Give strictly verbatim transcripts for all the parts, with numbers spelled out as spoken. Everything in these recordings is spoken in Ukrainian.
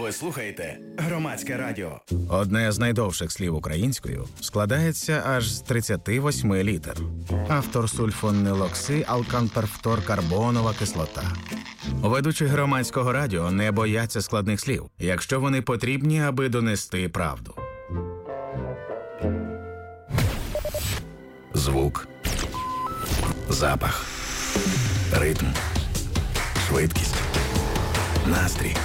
Ви слухаєте Громадське радіо. Одне з найдовших слів українською складається аж з тридцяти восьми літер. Автор сульфонилоксиалканперфторкарбонова кислота. Ведучі Громадського радіо не бояться складних слів, якщо вони потрібні, аби донести правду. Звук, запах, ритм, швидкість, настрій,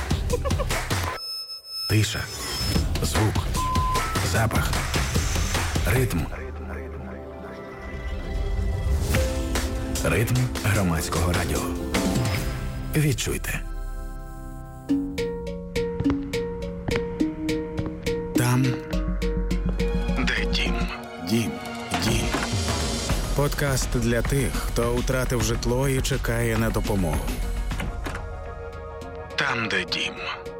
тиша, звук, запах, ритм. Ритм Громадського радіо. Відчуйте. Там, де дім. Дім. Дім. Подкаст для тих, хто втратив житло і чекає на допомогу. Там, де дім.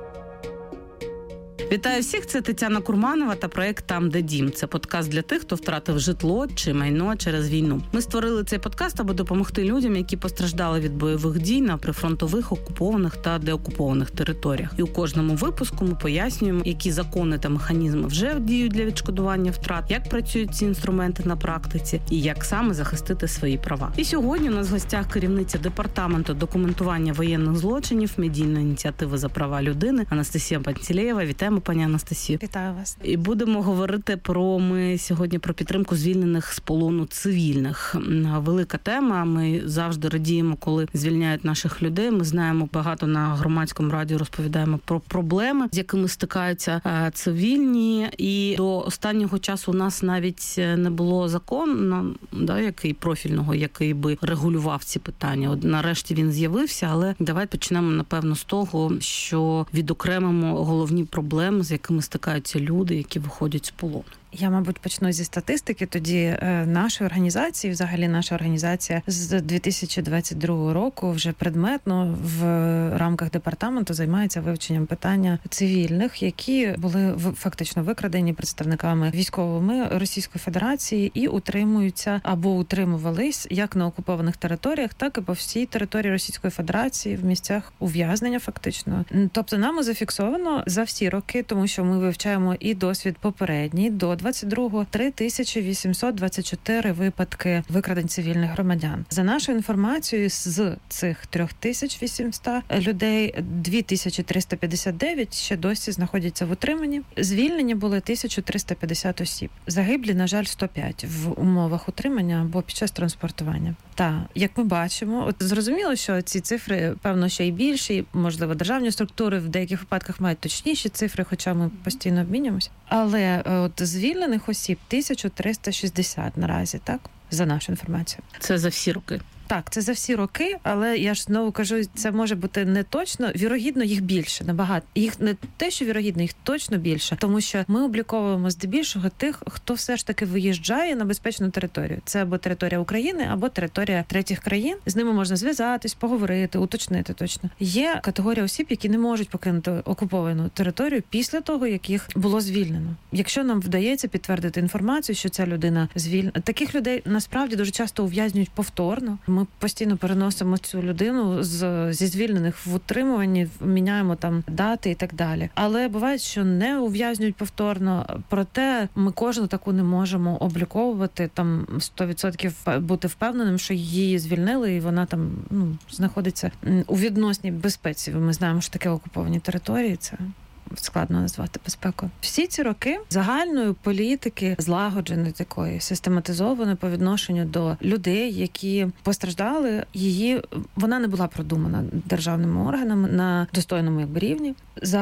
Вітаю всіх, це Тетяна Курманова та проект «Там, де дім». Це подкаст для тих, хто втратив житло чи майно через війну. Ми створили цей подкаст, аби допомогти людям, які постраждали від бойових дій на прифронтових, окупованих та деокупованих територіях. І у кожному випуску ми пояснюємо, які закони та механізми вже діють для відшкодування втрат, як працюють ці інструменти на практиці і як саме захистити свої права. І сьогодні у нас в гостях керівниця департаменту документування воєнних злочинів, медійної ініціативи за права людини Анастасія Пантелеєва. Вітаємо, пані Анастасію. Вітаю вас. І будемо говорити про ми сьогодні про підтримку звільнених з полону цивільних. Велика тема. Ми завжди радіємо, коли звільняють наших людей. Ми знаємо, багато на Громадському радіо розповідаємо про проблеми, з якими стикаються цивільні. І до останнього часу у нас навіть не було закону, да, який профільного, який би регулював ці питання. От нарешті він з'явився, але давайте почнемо, напевно, з того, що відокремимо головні проблеми, з якими стикаються люди, які виходять з полону. Я, мабуть, почну зі статистики. Тоді нашої організації, взагалі наша організація з дві тисячі двадцять другого року вже предметно в рамках департаменту займається вивченням питання цивільних, які були фактично викрадені представниками військовими Російської Федерації і утримуються або утримувались як на окупованих територіях, так і по всій території Російської Федерації в місцях ув'язнення фактично. Тобто нами зафіксовано за всі роки, тому що ми вивчаємо і досвід попередній, до двадцять другого три тисячі вісімсот двадцять чотири випадки викрадень цивільних громадян. За нашою інформацією, з цих три тисячі вісімсот людей дві тисячі триста п'ятдесят дев'ять ще досі знаходяться в утриманні. Звільнені були тисяча триста п'ятдесят осіб. Загиблі, на жаль, сто п'ять в умовах утримання або під час транспортування. Та, як ми бачимо, от зрозуміло, що ці цифри, певно, ще й більші, можливо, державні структури в деяких випадках мають точніші цифри, хоча ми постійно обмінюємося. Але от звільнених осіб тисяча триста шістдесят наразі, так? За нашу інформацію. Це за всі роки. Так, це за всі роки, але я ж знову кажу, це може бути не точно, вірогідно їх більше, набагато. Їх не те, що вірогідно, їх точно більше, тому що ми обліковуємо здебільшого тих, хто все ж таки виїжджає на безпечну територію. Це або територія України, або територія третіх країн. З ними можна зв'язатись, поговорити, уточнити точно. Є категорія осіб, які не можуть покинути окуповану територію після того, як їх було звільнено. Якщо нам вдається підтвердити інформацію, що ця людина звільнена, таких людей насправді дуже часто ув'язнюють повторно. Ми постійно переносимо цю людину з, зі звільнених в утримуванні, міняємо там дати і так далі. Але буває, що не ув'язнюють повторно, проте ми кожну таку не можемо обліковувати, там сто відсотків бути впевненим, що її звільнили і вона там ну, знаходиться у відносній безпеці. Ми знаємо, що таке окуповані території, це складно назвати безпекою. Всі ці роки загальної політики, злагодженої такої, систематизованої по відношенню до людей, які постраждали, її, вона не була продумана державними органами на достойному якби рівні.